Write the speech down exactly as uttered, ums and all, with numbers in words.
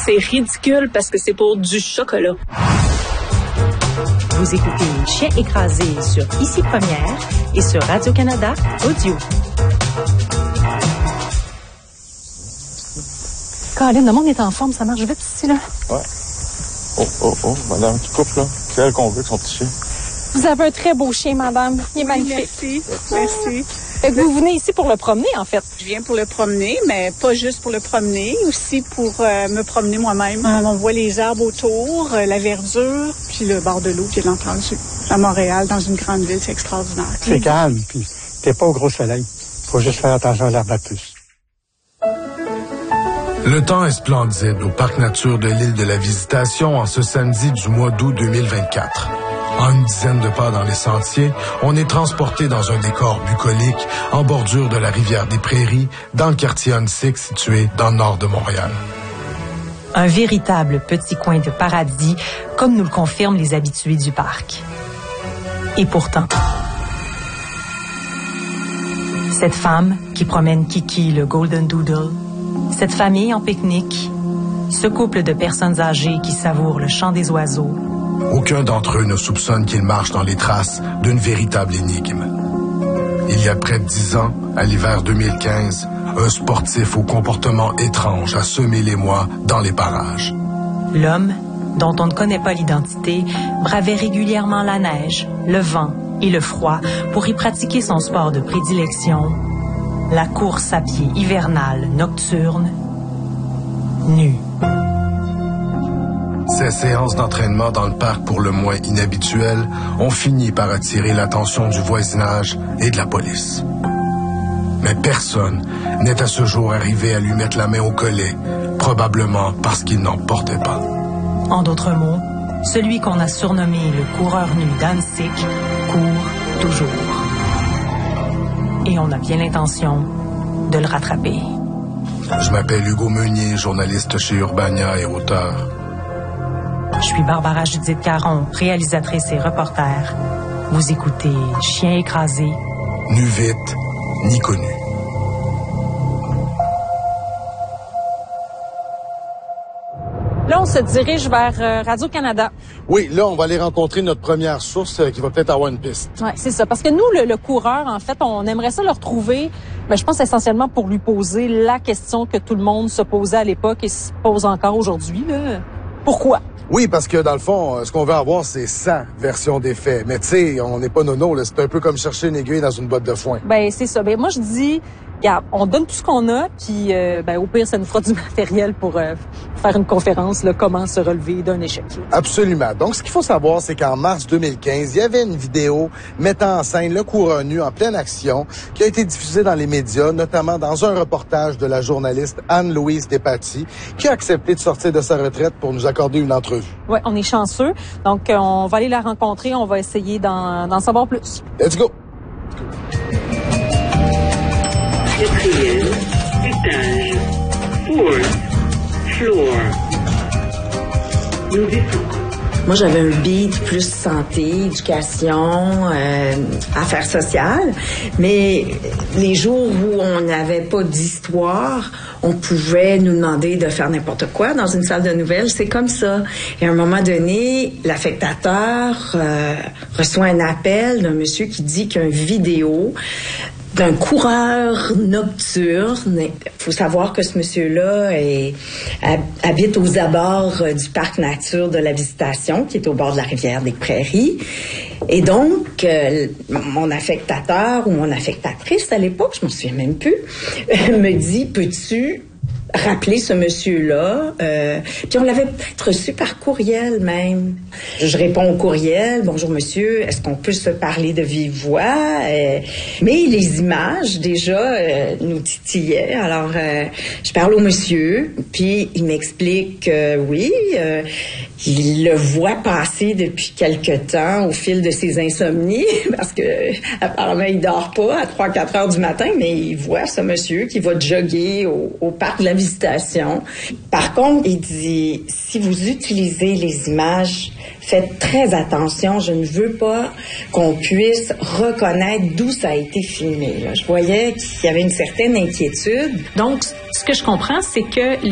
C'est ridicule parce que c'est pour du chocolat. Vous écoutez Chien écrasé sur Ici Première et sur Radio-Canada Audio. Caroline, le monde est en forme, ça marche vite ici, là. Ouais. Oh, oh, oh, madame qui coupe, là. C'est elle qu'on veut, qui sont petits. Vous avez un très beau chien, madame. Il est magnifique. Merci. Merci. Fait que vous venez ici pour le promener, en fait. Je viens pour le promener, mais pas juste pour le promener, aussi pour euh, me promener moi-même. Euh, on voit les arbres autour, euh, la verdure, puis le bord de l'eau, bien entendu. À Montréal, dans une grande ville, c'est extraordinaire. C'est calme, puis t'es pas au gros soleil. Faut juste faire attention à l'herbe à puce. Le temps est splendide au Parc Nature de l'île de la Visitation en ce samedi du mois d'août deux mille vingt-quatre. En une dizaine de pas dans les sentiers, on est transporté dans un décor bucolique en bordure de la rivière des Prairies, dans le quartier Huntsic situé dans le nord de Montréal. Un véritable petit coin de paradis, comme nous le confirment les habitués du parc. Et pourtant, cette femme qui promène Kiki le Golden Doodle, cette famille en pique-nique, ce couple de personnes âgées qui savourent le chant des oiseaux, aucun d'entre eux ne soupçonne qu'ils marchent dans les traces d'une véritable énigme. Il y a près de dix ans, à l'hiver deux mille quinze, un sportif au comportement étrange a semé l'émoi dans les parages. L'homme, dont on ne connaît pas l'identité, bravait régulièrement la neige, le vent et le froid pour y pratiquer son sport de prédilection, la course à pied hivernale nocturne, nue. Ces séances d'entraînement dans le parc pour le moins inhabituelles ont fini par attirer l'attention du voisinage et de la police. Mais personne n'est à ce jour arrivé à lui mettre la main au collet, probablement parce qu'il n'en portait pas. En d'autres mots, celui qu'on a surnommé le coureur nu d'Huntsic court toujours. Et on a bien l'intention de le rattraper. Je m'appelle Hugo Meunier, journaliste chez Urbania et auteur. Je suis Barbara Judith Caron, réalisatrice et reporter. Vous écoutez Chien écrasé. Nu vite, ni connu. Là, on se dirige vers euh, Radio-Canada. Oui, là, on va aller rencontrer notre première source euh, qui va peut-être avoir une piste. Oui, c'est ça. Parce que nous, le, le coureur, en fait, on aimerait ça le retrouver, mais je pense essentiellement pour lui poser la question que tout le monde se posait à l'époque et se pose encore aujourd'hui. Là. Pourquoi? Oui, parce que dans le fond, ce qu'on veut avoir, c'est sa version des faits. Mais tu sais, on n'est pas nono, là. C'est un peu comme chercher une aiguille dans une botte de foin. Ben c'est ça. Ben moi, je dis, regarde, on donne tout ce qu'on a, puis euh, ben au pire, ça nous fera du matériel pour euh, faire une conférence, là, comment se relever d'un échec. Absolument. Donc, ce qu'il faut savoir, c'est qu'en mars deux mille quinze, il y avait une vidéo mettant en scène le coureur nu en pleine action qui a été diffusée dans les médias, notamment dans un reportage de la journaliste Anne-Louise Despatie, qui a accepté de sortir de sa retraite pour nous accorder une entrevue. Oui, on est chanceux. Donc, euh, on va aller la rencontrer. On va essayer d'en, d'en savoir plus. Let's go! Quatrième étage. Fourth floor. Nous descendons. Moi, j'avais un beat plus santé, éducation, euh, affaires sociales. Mais les jours où on n'avait pas d'histoire, on pouvait nous demander de faire n'importe quoi dans une salle de nouvelles. C'est comme ça. Et à un moment donné, l'affectateur euh, reçoit un appel d'un monsieur qui dit qu'il y a une vidéo d'un coureur nocturne. Il faut savoir que ce monsieur-là est, habite aux abords du parc nature de la Visitation, qui est au bord de la rivière des Prairies. Et donc, euh, mon affectateur ou mon affectatrice à l'époque, je m'en souviens même plus, me dit, peux-tu rappeler ce monsieur-là? Euh, puis on l'avait peut-être reçu par courriel même. Je réponds au courriel. Bonjour monsieur, est-ce qu'on peut se parler de vive voix? Euh, mais les images déjà euh, nous titillaient. Alors euh, je parle au monsieur, puis il m'explique que oui, euh, il le voit passer depuis quelque temps au fil de ses insomnies, parce que apparemment il dort pas à trois quatre heures du matin, mais il voit ce monsieur qui va jogger au, au parc de la Visitation. Par contre, il dit, si vous utilisez les images, faites très attention. Je ne veux pas qu'on puisse reconnaître d'où ça a été filmé. Là. Je voyais qu'il y avait une certaine inquiétude. Donc, ce que je comprends, c'est que